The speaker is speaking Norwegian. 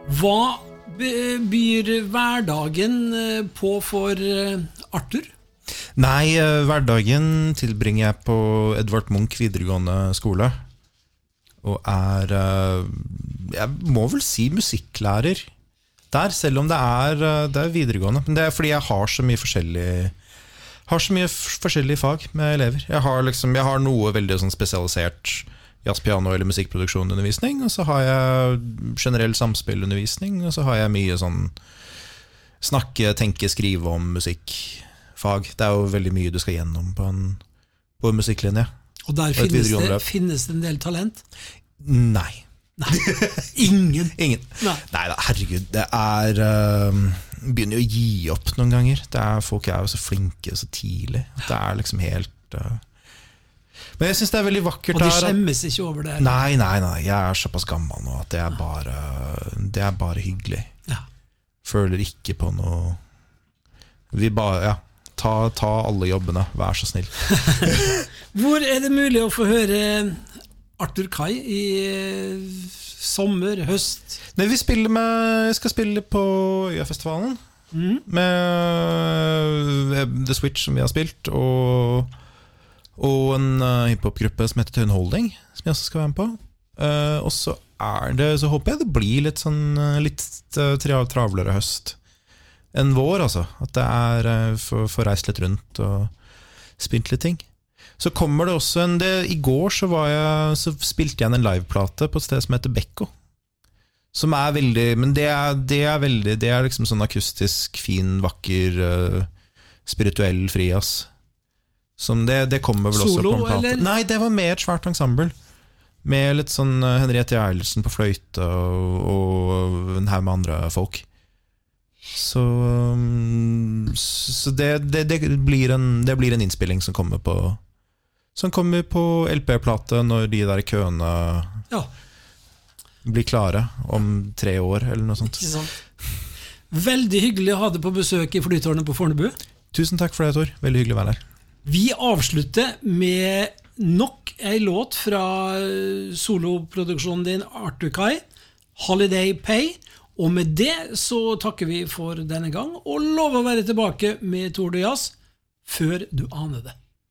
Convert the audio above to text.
Hva byr hverdagen på for Arthur? Nei, hverdagen tilbringer jeg på Edvard Munch videregående skole. Og jeg må vel si musikklærer der, selv om det er videregående. Men det er fordi jeg har så mye forskjellige fag med elever. Jeg har noe veldig sånn spesialisert jazz, piano eller musikkproduksjonundervisning, og så har jeg generell samspillundervisning, og så har jeg mye sånn snakke, tenke, skrive om musikkfag. Det er jo veldig mye du skal gjennom på en musikklinje. Og der finnes det en del talent? Nei. Ingen? Nei da, herregud, det begynner jo å gi opp noen ganger. Folk er jo så flinke så tidlig. Det er liksom helt Men jeg synes det er veldig vakkert. Og de skjemmes ikke over det? Nei, jeg er såpass gammel nå at det er bare hyggelig. Ja. Føler ikke på noe. Vi bare, ta alle jobbene, vær så snill. Hvor er det mulig å få høre Arthur Kai i sommer, høst? Nei, jeg skal spille på Øyafestivalen med The Switch som vi har spilt, og en hiphop-gruppe som heter Tune Holding, som jeg også skal være med på. Og så håper jeg det blir litt travlere høst enn vår, altså. At det er for reist litt rundt og spilt litt ting. Så kommer det også i går så spilte jeg en liveplate på et sted som heter Bekko, som er veldig, men det er liksom sånn akustisk, fin, vakker, spirituell frijazz. Som det kommer vel Solo, også på en plate. Eller? Nei, det var med et svært ensemble. Med litt sånn Henriette Gjerlsen på fløyte og en her med andre folk. Så det blir en innspilling som kommer på LP-plate når de der køene blir klare om 3 år eller noe sånt. Ikke sant? Veldig hyggelig å ha deg på besøk i Flytårnet på Fornebu. Tusen takk for det, Tor. Veldig hyggelig å være her. Vi avslutter med nok en låt fra soloproduksjonen din, Arthur Kai, Holiday Pay. Og med det så takker vi for denne gang, og lover å være tilbake med Tour de Jazz før du aner det.